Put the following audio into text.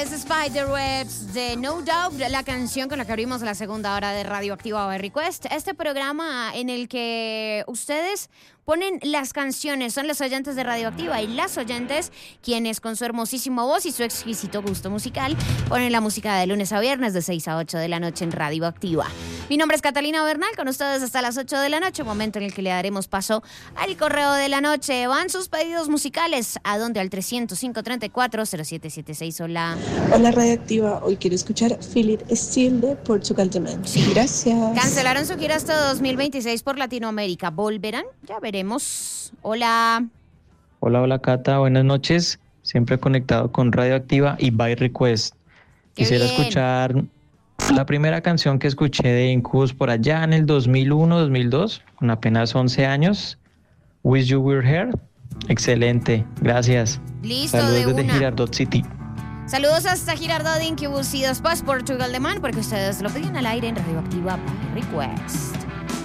es Spiderwebs de No Doubt, la canción con la que abrimos la segunda hora de Radioactiva by Request. Este programa en el que ustedes ponen las canciones, son los oyentes de Radioactiva y las oyentes quienes con su hermosísima voz y su exquisito gusto musical ponen la música de lunes a viernes de 6 a 8 de la noche en Radioactiva. Mi nombre es Catalina Bernal, con ustedes hasta las 8 de la noche, momento en el que le daremos paso al correo de la noche. Van sus pedidos musicales, ¿a dónde? Al 305-34-0776. Hola. Hola Radioactiva, hoy quiero escuchar Feel It Still de Portugal The Man. Sí. Gracias. Cancelaron su gira hasta 2026 por Latinoamérica. ¿Volverán? Ya veremos. Hola. Hola Cata, buenas noches. Siempre conectado con Radioactiva y By Request. Quisiera escuchar la primera canción que escuché de Incubus por allá en el 2001-2002, con apenas 11 años. Wish You Were Here. Excelente, gracias. Listo, saludos de desde una. Girardot City. Saludos hasta Girardot, Incubus y después Portugal The Man, porque ustedes lo pedían al aire en Radioactiva by Request.